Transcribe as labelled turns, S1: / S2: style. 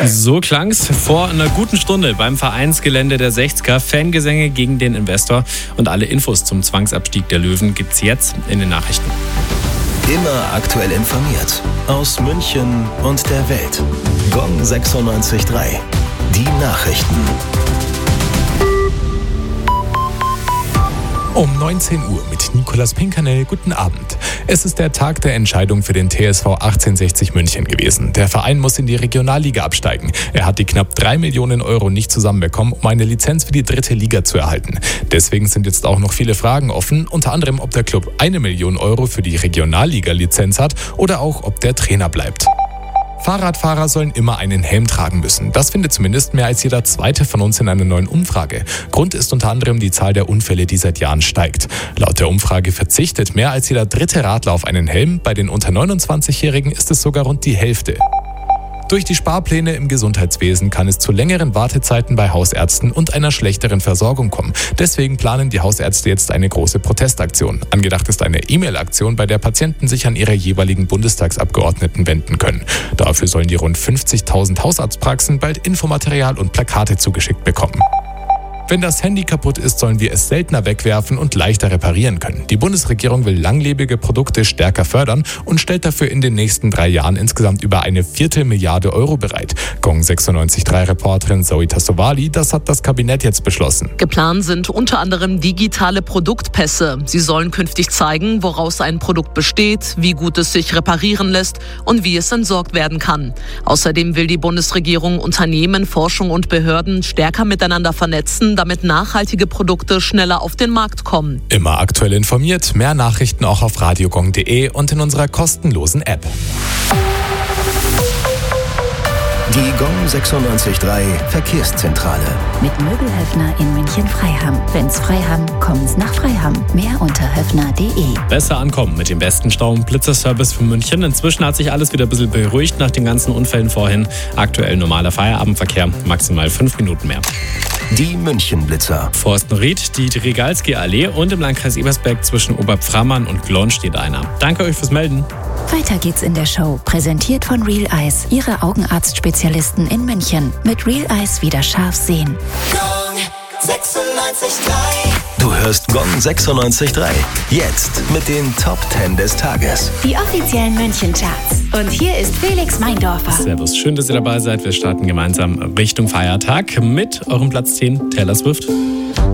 S1: So klang's vor einer guten Stunde beim Vereinsgelände der 60er. Fangesänge gegen den Investor und alle Infos zum Zwangsabstieg der Löwen gibt's jetzt in den Nachrichten.
S2: Immer aktuell informiert aus München und der Welt. Gong 96.3. Die Nachrichten.
S3: Um 19 Uhr mit Nicolas Pinkernell. Guten Abend. Es ist der Tag der Entscheidung für den TSV 1860 München gewesen. Der Verein muss in die Regionalliga absteigen. Er hat die knapp 3 Millionen Euro nicht zusammenbekommen, um eine Lizenz für die 3. Liga zu erhalten. Deswegen sind jetzt auch noch viele Fragen offen, unter anderem, ob der Club 1 Million Euro für die Regionalliga-Lizenz hat oder auch, ob der Trainer bleibt. Fahrradfahrer sollen immer einen Helm tragen müssen. Das findet zumindest mehr als jeder Zweite von uns in einer neuen Umfrage. Grund ist unter anderem die Zahl der Unfälle, die seit Jahren steigt. Laut der Umfrage verzichtet mehr als jeder 3. Radler auf einen Helm. Bei den unter 29-Jährigen ist es sogar rund die Hälfte. Durch die Sparpläne im Gesundheitswesen kann es zu längeren Wartezeiten bei Hausärzten und einer schlechteren Versorgung kommen. Deswegen planen die Hausärzte jetzt eine große Protestaktion. Angedacht ist eine E-Mail-Aktion, bei der Patienten sich an ihre jeweiligen Bundestagsabgeordneten wenden können. Dafür sollen die rund 50.000 Hausarztpraxen bald Infomaterial und Plakate zugeschickt bekommen. Wenn das Handy kaputt ist, sollen wir es seltener wegwerfen und leichter reparieren können. Die Bundesregierung will langlebige Produkte stärker fördern und stellt dafür in den nächsten 3 Jahren insgesamt über eine 1/4 Milliarde Euro bereit. Gong 96.3-Reporterin Zoe Tassovali, das hat das Kabinett jetzt beschlossen.
S4: Geplant sind unter anderem digitale Produktpässe. Sie sollen künftig zeigen, woraus ein Produkt besteht, wie gut es sich reparieren lässt und wie es entsorgt werden kann. Außerdem will die Bundesregierung Unternehmen, Forschung und Behörden stärker miteinander vernetzen, damit nachhaltige Produkte schneller auf den Markt kommen.
S3: Immer aktuell informiert, mehr Nachrichten auch auf radiogong.de und in unserer kostenlosen App.
S2: Die Gong 96.3 Verkehrszentrale.
S5: Mit Möbelhöfner in München-Freiham. Wenn's Freiham, kommen's nach Freiham. Mehr unter höfner.de.
S1: Besser ankommen mit dem besten Stau- und Blitzerservice für München. Inzwischen hat sich alles wieder ein bisschen beruhigt nach den ganzen Unfällen vorhin. Aktuell normaler Feierabendverkehr, maximal 5 Minuten mehr.
S2: Die München-Blitzer.
S1: Forstenried, die Regalski-Allee und im Landkreis Ebersberg zwischen Oberpframmern und Glonn steht einer. Danke euch fürs Melden.
S5: Weiter geht's in der Show. Präsentiert von Real Eyes, Ihre Augenarztspezialisten in München. Mit Real Eyes wieder scharf sehen.
S2: Gong 96.3. Du hörst Gong 96.3. Jetzt mit den Top 10 des Tages.
S6: Die offiziellen München-Charts. Und hier ist Felix Meindorfer.
S1: Servus, schön, dass ihr dabei seid. Wir starten gemeinsam Richtung Feiertag mit eurem Platz 10, Taylor Swift.